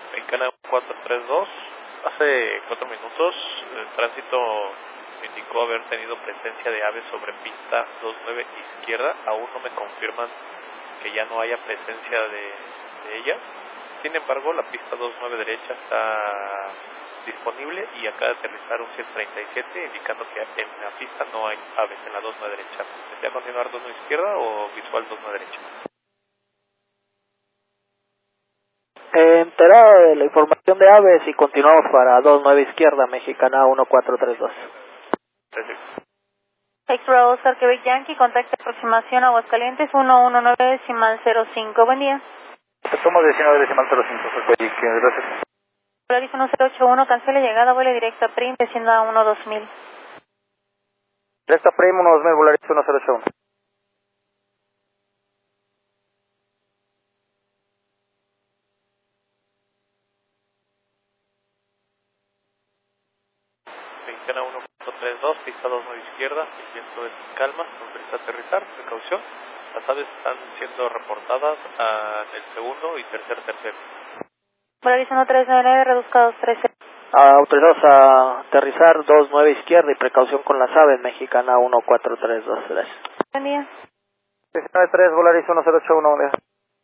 Mexicana 432. Hace 4 minutos el tránsito indicó haber tenido presencia de aves sobre pista 29 izquierda. Aún no me confirman que ya no haya presencia de ellas. Sin embargo, la pista 29 derecha está disponible y acaba de aterrizar un 137 indicando que en la pista no hay aves en la 29 derecha. ¿Desea continuar 29 izquierda o visual 29 derecha? Enterado de la información de aves y continuamos para 29 izquierda, Mexicana 1432. Perfecto. X-Ray Oscar Quebec Yankee, contacto aproximación Aguascalientes 119.05. Buen día. Tomo 19.05, gracias. Polaris 1081, cancele llegada, vuelo directo a PRIM, descienda a 12000. Directo a PRIM 12000, Polaris 1081. Mexicana 1432, pista 29 izquierda, el viento es calma, autoriza aterrizar, precaución. Las aves están siendo reportadas en el segundo y tercero. Polaris 139, reduzca 213. Autorizados a aterrizar 29 izquierda y precaución con las aves, Mexicana 1432. Gracias. Buen día. 19.3, Polaris 1081,